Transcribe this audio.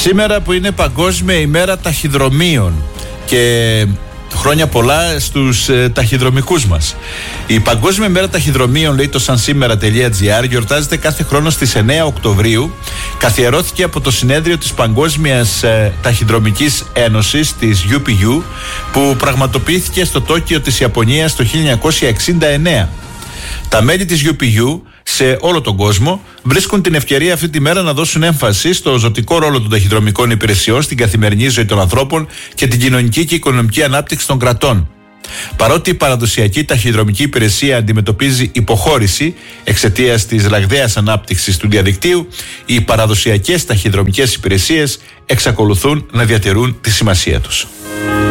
Σήμερα που είναι Παγκόσμια ημέρα ταχυδρομείων και χρόνια πολλά στους ταχυδρομικούς μας. Η Παγκόσμια ημέρα ταχυδρομείων, λέει το sansimera.gr, γιορτάζεται κάθε χρόνο στις 9 Οκτωβρίου. Καθιερώθηκε από το συνέδριο της Παγκόσμιας Ταχυδρομικής Ένωσης, της UPU, που πραγματοποιήθηκε στο Τόκιο της Ιαπωνίας το 1969. Τα μέλη της UPU σε όλο τον κόσμο βρίσκουν την ευκαιρία αυτή τη μέρα να δώσουν έμφαση στο ζωτικό ρόλο των ταχυδρομικών υπηρεσιών στην καθημερινή ζωή των ανθρώπων και την κοινωνική και οικονομική ανάπτυξη των κρατών. Παρότι η παραδοσιακή ταχυδρομική υπηρεσία αντιμετωπίζει υποχώρηση εξαιτίας της ραγδαίας ανάπτυξης του διαδικτύου, οι παραδοσιακές ταχυδρομικές υπηρεσίες εξακολουθούν να διατηρούν τη σημασία τους.